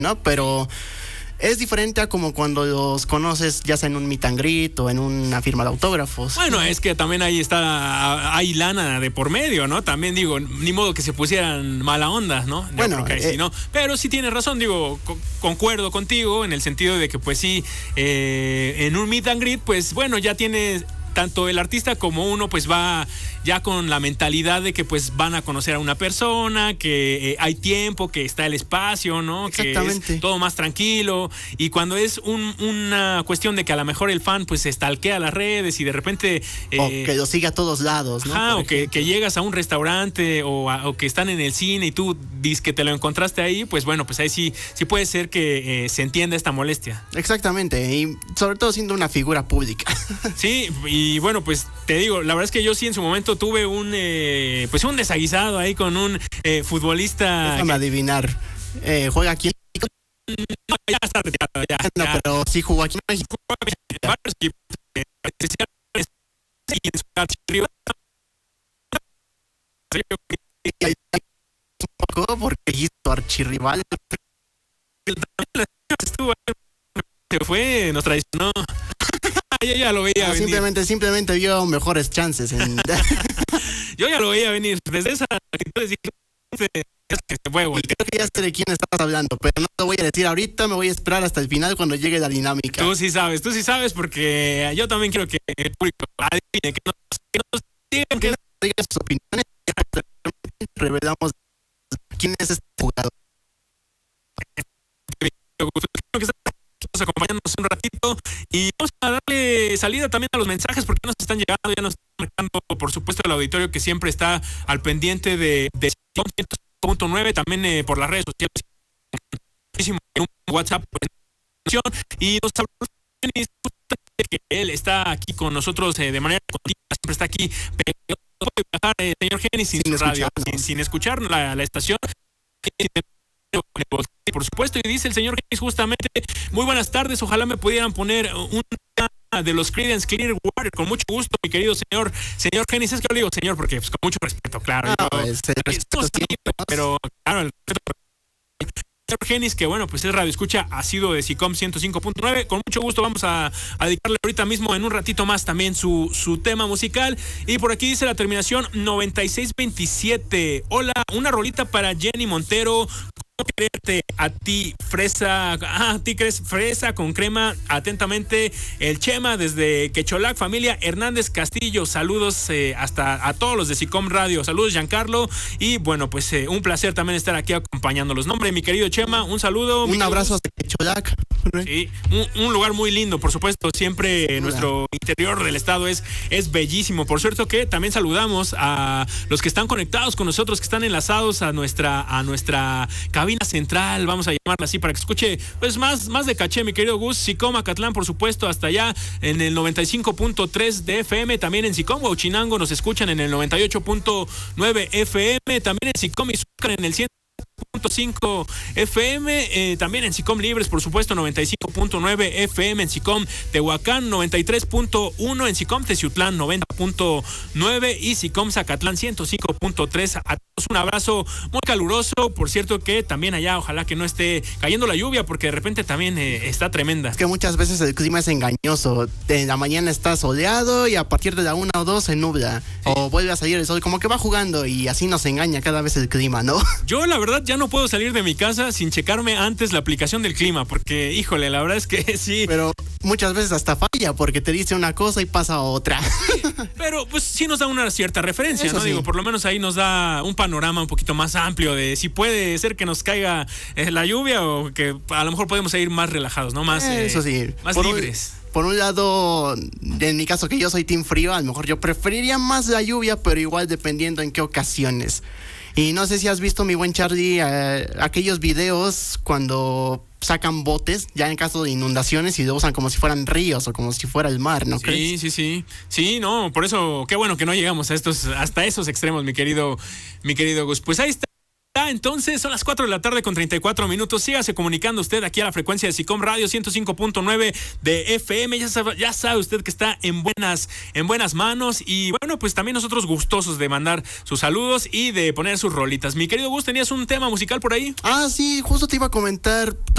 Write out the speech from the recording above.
¿no? Pero es diferente a como cuando los conoces ya sea en un meet and greet o en una firma de autógrafos. Bueno, es que también ahí hay lana de por medio, ¿no? También digo, ni modo que se pusieran mala onda, ¿no? Bueno, sí, ¿no? Pero sí tienes razón, digo, concuerdo contigo en el sentido de que pues sí, en un meet and greet, pues bueno, ya tienes tanto el artista como uno pues va ya con la mentalidad de que pues van a conocer a una persona, que hay tiempo, que está el espacio, ¿no? Exactamente. Que es todo más tranquilo. Y cuando es una cuestión de que a lo mejor el fan pues se stalkea las redes y de repente o que lo siga a todos lados, ¿no? Ajá, o que llegas a un restaurante o que están en el cine y tú dices que te lo encontraste ahí, pues bueno, pues ahí sí puede ser que se entienda esta molestia. Exactamente, y sobre todo siendo una figura pública. Sí, y bueno, pues te digo, la verdad es que yo sí en su momento tuve un desaguisado ahí con un futbolista. Déjame adivinar, ¿juega aquí en México? No, ya está retirado, ya. No, pero sí jugó aquí en México. Varios equipos, y en su archirrival. Un poco porque hizo archirrival. Estuvo ahí, se fue, nos traicionó. Yo ya lo veía venir. Simplemente vio mejores chances. Yo ya lo veía venir. Desde esa actitud dije que se fue. Creo que ya sé de quién estás hablando, pero no lo voy a decir ahorita, me voy a esperar hasta el final cuando llegue la dinámica. Tú sí sabes, porque yo también quiero que el público adivine, que nos digan, que digan sus opiniones y revelamos quién es este jugador. Vamos a acompañarnos un ratito y vamos a darle salida también a los mensajes porque nos están llegando, ya nos están marcando, por supuesto, el auditorio que siempre está al pendiente de 100.9, también por las redes sociales, muchísimo en un WhatsApp y nos habló que él está aquí con nosotros de manera continua, siempre está aquí, pero no puede viajar, señor Genis, sin radio, sin escuchar la estación. Por supuesto, y dice el señor Genis justamente, muy buenas tardes, ojalá me pudieran poner una de los Creedence Clearwater, con mucho gusto, mi querido señor Genis, es que lo digo señor porque pues, con mucho respeto, claro. Pero claro, el respeto. Señor Genis, que bueno, pues es radio escucha, ha sido de SICOM 105.9, con mucho gusto vamos a dedicarle ahorita mismo en un ratito más también su tema musical, y por aquí dice la terminación 9627, hola, una rolita para Jenny Montero, quererte a ti fresa, a ti crees fresa con crema, atentamente el Chema desde Quecholac, familia Hernández Castillo, saludos hasta a todos los de SICOM Radio, saludos Giancarlo, y bueno pues un placer también estar aquí acompañándolos. Nombre mi querido Chema, un saludo, un abrazo hasta Quecholac. Sí, un lugar muy lindo, por supuesto, siempre nuestro interior del estado es bellísimo. Por cierto que también saludamos a los que están conectados con nosotros, que están enlazados a nuestra cabina central, vamos a llamarla así para que escuche pues más de caché, mi querido Gus. SICOM Acatlán, por supuesto, hasta allá en el 95.3 de FM, también en SICOM Huachinango nos escuchan en el 98.9 FM, también en SICOM Izúcar en el 100.5 FM, también en SICOM Libres, por supuesto, 95.9 FM, en SICOM Tehuacán, 93.1, en SICOM Teciutlán, 90.9 y SICOM Zacatlán, 105.3. A todos un abrazo muy caluroso. Por cierto que también allá ojalá que no esté cayendo la lluvia porque de repente también está tremenda. Es que muchas veces el clima es engañoso. En la mañana está soleado y a partir de la 1 o 2 se nubla. Sí. O vuelve a salir el sol, como que va jugando y así nos engaña cada vez el clima, ¿no? Yo la verdad ya no puedo salir de mi casa sin checarme antes la aplicación del clima porque, híjole, la verdad es que sí. Pero muchas veces hasta falla porque te dice una cosa y pasa otra. Sí, pero pues sí nos da una cierta referencia, eso, ¿no? Sí. Digo, por lo menos ahí nos da un panorama un poquito más amplio de si puede ser que nos caiga la lluvia o que a lo mejor podemos ir más relajados, ¿no? Más, eso sí. Más libres. Por un lado, en mi caso que yo soy team frío, a lo mejor yo preferiría más la lluvia, pero igual dependiendo en qué ocasiones. Y no sé si has visto, mi buen Charlie, aquellos videos cuando sacan botes, ya en caso de inundaciones, y lo usan como si fueran ríos o como si fuera el mar, ¿no crees? Sí. Sí, no, por eso, qué bueno que no llegamos hasta esos extremos, mi querido Gus. Pues ahí está. Entonces son las 4 de la tarde con 34 minutos. Sígase comunicando usted aquí a la frecuencia de SICOM Radio 105.9 de FM. Ya sabe usted que está en buenas manos. Y bueno, pues también nosotros gustosos de mandar sus saludos y de poner sus rolitas. Mi querido Gus, ¿tenías un tema musical por ahí? Sí, justo te iba a comentar.